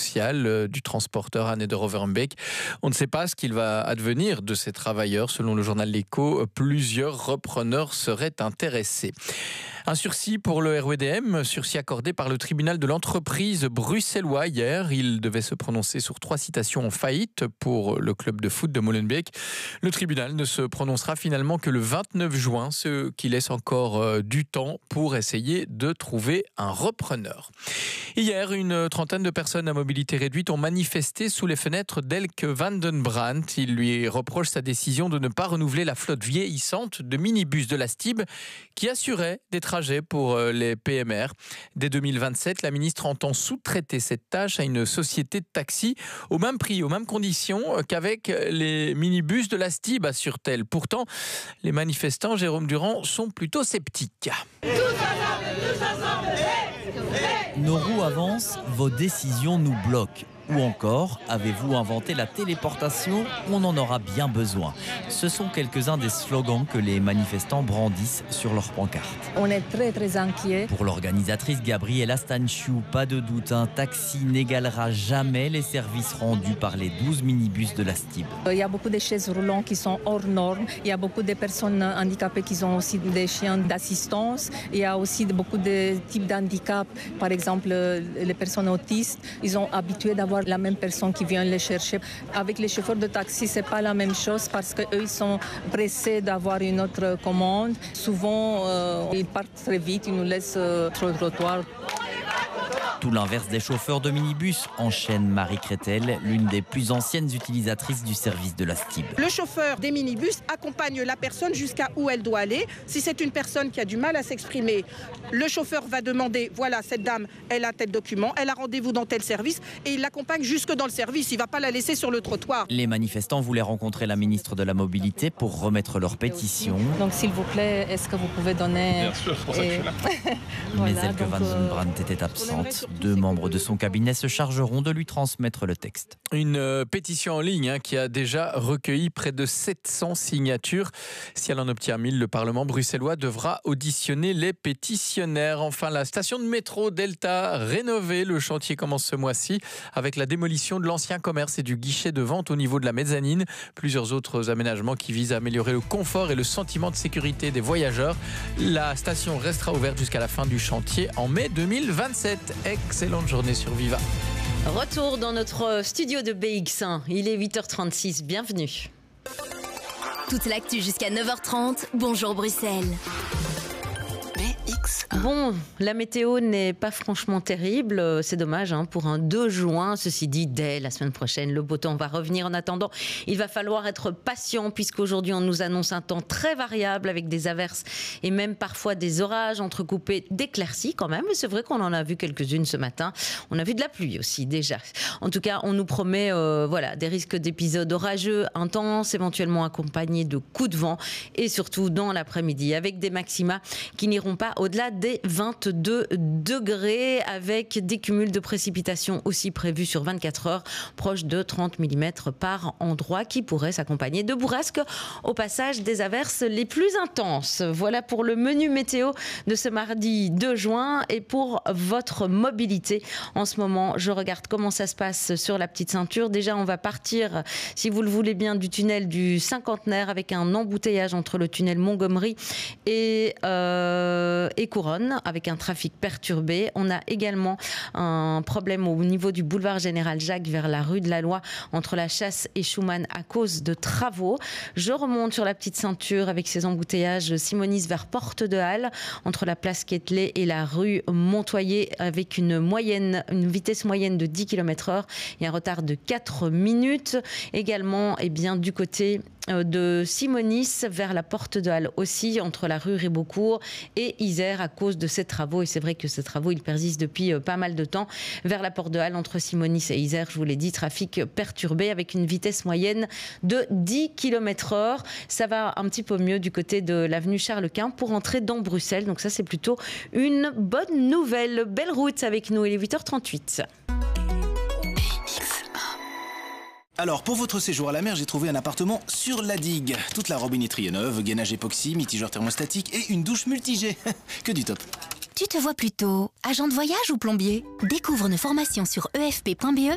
social du transporteur Anne de Roverenbeek. On ne sait pas ce qu'il va advenir de ces travailleurs. Selon le journal L'Écho, plusieurs repreneurs seraient intéressés. Un sursis pour le RWDM, sursis accordé par le tribunal de l'entreprise bruxellois hier. Il devait se prononcer sur 3 citations en faillite pour le club de foot de Molenbeek. Le tribunal ne se prononcera finalement que le 29 juin, ce qui laisse encore du temps pour essayer de trouver un repreneur. Hier, une trentaine de personnes à mobilité réduite ont manifesté sous les fenêtres d'Elke van den Brandt. Il lui reproche sa décision de ne pas renouveler la flotte vieillissante de minibus de la STIB qui assurait des trajets pour les PMR. Dès 2027, la ministre entend sous-traiter cette tâche à une société de taxi au même prix, aux mêmes conditions qu'avec les minibus de la STIB, assure-t-elle. Pourtant, les manifestants, Jérôme Durand, sont plutôt sceptiques. Nos roues avancent, vos décisions nous bloquent. Ou encore, avez-vous inventé la téléportation? On en aura bien besoin. Ce sont quelques-uns des slogans que les manifestants brandissent sur leurs pancartes. On est très très inquiets. Pour l'organisatrice Gabriela Stanchiou, pas de doute, un taxi n'égalera jamais les services rendus par les 12 minibus de la STIB. Il y a beaucoup de chaises roulantes qui sont hors normes. Il y a beaucoup de personnes handicapées qui ont aussi des chiens d'assistance. Il y a aussi beaucoup de types d'handicap. Par exemple, les personnes autistes, ils sont habitués d'avoir la même personne qui vient les chercher. Avec les chauffeurs de taxi, c'est pas la même chose parce qu'eux, ils sont pressés d'avoir une autre commande. Souvent, ils partent très vite, ils nous laissent sur le trottoir. Tout l'inverse des chauffeurs de minibus, enchaîne Marie Crétel, l'une des plus anciennes utilisatrices du service de la STIB. Le chauffeur des minibus accompagne la personne jusqu'à où elle doit aller. Si c'est une personne qui a du mal à s'exprimer, le chauffeur va demander, voilà, cette dame, elle a tel document, elle a rendez-vous dans tel service, et il l'accompagne jusque dans le service. Il ne va pas la laisser sur le trottoir. Les manifestants voulaient rencontrer la ministre de la Mobilité pour remettre leur pétition. Donc s'il vous plaît, est-ce que vous pouvez donner... Bien sûr, c'est pour ça que je suis là. Mais Elke van den Brandt était absente. 2 membres de son cabinet se chargeront de lui transmettre le texte. Une pétition en ligne qui a déjà recueilli près de 700 signatures. Si elle en obtient 1000, le Parlement bruxellois devra auditionner les pétitionnaires. Enfin, la station de métro Delta rénovée. Le chantier commence ce mois-ci avec la démolition de l'ancien commerce et du guichet de vente au niveau de la mezzanine. Plusieurs autres aménagements qui visent à améliorer le confort et le sentiment de sécurité des voyageurs. La station restera ouverte jusqu'à la fin du chantier en mai 2027. Excellente journée sur Viva. Retour dans notre studio de BX1. Il est 8h36. Bienvenue. Toute l'actu jusqu'à 9h30. Bonjour Bruxelles. Bon, la météo n'est pas franchement terrible, c'est dommage pour un 2 juin. Ceci dit, dès la semaine prochaine, le beau temps va revenir. En attendant, il va falloir être patient puisqu'aujourd'hui on nous annonce un temps très variable avec des averses et même parfois des orages entrecoupés d'éclaircies quand même. Mais c'est vrai qu'on en a vu quelques-unes ce matin. On a vu de la pluie aussi déjà. En tout cas, on nous promet des risques d'épisodes orageux intenses, éventuellement accompagnés de coups de vent et surtout dans l'après-midi avec des maxima qui n'iront pas au-delà des 22 degrés avec des cumuls de précipitations aussi prévus sur 24 heures, proche de 30 mm par endroit qui pourraient s'accompagner de bourrasques au passage des averses les plus intenses. Voilà pour le menu météo de ce mardi 2 juin et pour votre mobilité. En ce moment, je regarde comment ça se passe sur la petite ceinture. Déjà, on va partir, si vous le voulez bien, du tunnel du Cinquantenaire avec un embouteillage entre le tunnel Montgomery et Couronne avec un trafic perturbé. On a également un problème au niveau du boulevard Général Jacques vers la rue de la Loi entre la Chasse et Schumann à cause de travaux. Je remonte sur la petite ceinture avec ces embouteillages Simonis vers Porte de Halle entre la place Quetelet et la rue Montoyer avec une vitesse moyenne de 10 km/h et un retard de 4 minutes. Également, du côté de Simonis vers la Porte de Halle aussi, entre la rue Ribeaucourt et Isère à cause de ces travaux. Et c'est vrai que ces travaux, ils persistent depuis pas mal de temps. Vers la Porte de Halle, entre Simonis et Isère, je vous l'ai dit, trafic perturbé avec une vitesse moyenne de 10 km/h. Ça va un petit peu mieux du côté de l'avenue Charles-Quint pour entrer dans Bruxelles. Donc ça, c'est plutôt une bonne nouvelle. Belle route avec nous, il est 8h38. Alors, pour votre séjour à la mer, j'ai trouvé un appartement sur la digue. Toute la robinetterie est neuve, gainage époxy, mitigeur thermostatique et une douche multi-jet. Que du top. Tu te vois plutôt agent de voyage ou plombier? Découvre nos formations sur efp.be